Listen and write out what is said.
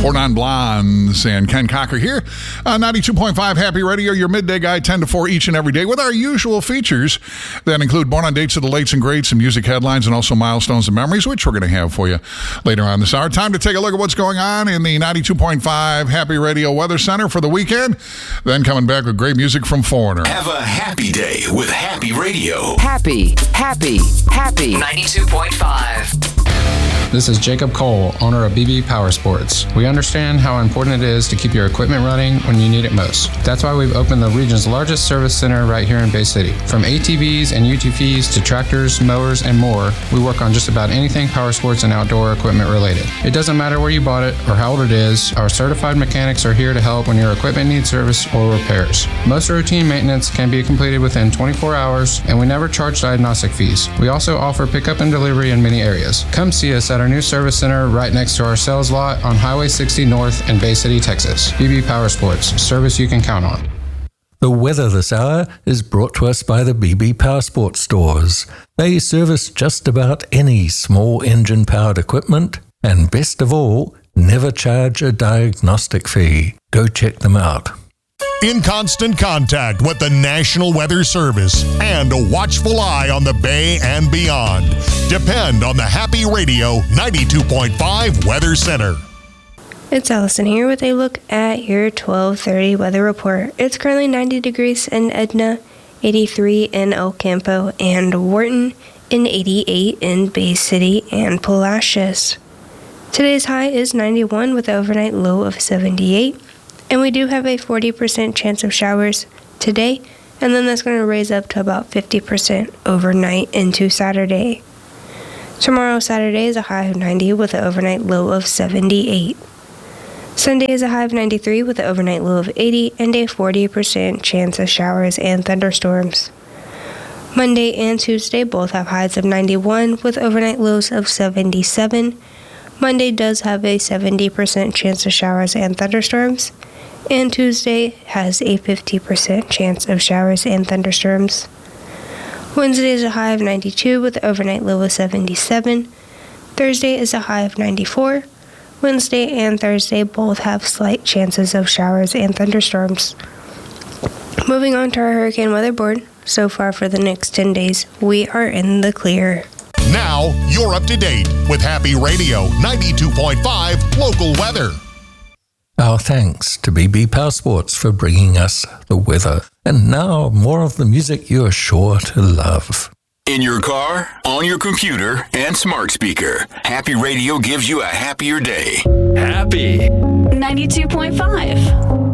Cordon Blondes and Ken Cocker here on 92.5 Happy Radio, your midday guide 10 to 4 each and every day with our usual features that include Born on Dates of the Lates and Greats and music headlines and also milestones and memories, which we're going to have for you later on this hour. Time to take a look at what's going on in the 92.5 Happy Radio Weather Center for the weekend. Then coming back with great music from Foreigner. Have a happy day with Happy Radio. Happy 92.5. This is Jacob Cole, owner of BB Power Sports. We understand how important it is to keep your equipment running when you need it most. That's why we've opened the region's largest service center right here in Bay City. From ATVs and UTVs to tractors, mowers, and more, we work on just about anything power sports and outdoor equipment related. It doesn't matter where you bought it or how old it is, our certified mechanics are here to help when your equipment needs service or repairs. Most routine maintenance can be completed within 24 hours, and we never charge diagnostic fees. We also offer pickup and delivery in many areas. Come see us at our new service center right next to our sales lot on Highway 60 North in Bay City, Texas. BB Power Sports, service you can count on. The weather this hour is brought to us by the BB Power Sports stores. They service just about any small engine-powered equipment, and best of all, never charge a diagnostic fee. Go check them out. In constant contact with the National Weather Service and a watchful eye on the Bay and beyond. Depend on the Happy Radio 92.5 Weather Center. It's Allison here with a look at your 12:30 weather report. It's currently 90 degrees in Edna, 83 in El Campo and Wharton, and 88 in Bay City and Palacios. Today's high is 91 with an overnight low of 78. And we do have a 40% chance of showers today, and then that's going to raise up to about 50% overnight into Saturday. Tomorrow, Saturday, is a high of 90 with an overnight low of 78. Sunday is a high of 93 with an overnight low of 80 and a 40% chance of showers and thunderstorms. Monday and Tuesday both have highs of 91 with overnight lows of 77. Monday does have a 70% chance of showers and thunderstorms, and Tuesday has a 50% chance of showers and thunderstorms. Wednesday is a high of 92 with an overnight low of 77. Thursday is a high of 94. Wednesday and Thursday both have slight chances of showers and thunderstorms. Moving on to our hurricane weather board, so far for the next 10 days, we are in the clear. Now, you're up to date with Happy Radio 92.5 local weather. Our thanks to BB Power Sports for bringing us the weather. And now, more of the music you're sure to love. In your car, on your computer, and smart speaker, Happy Radio gives you a happier day. Happy 92.5.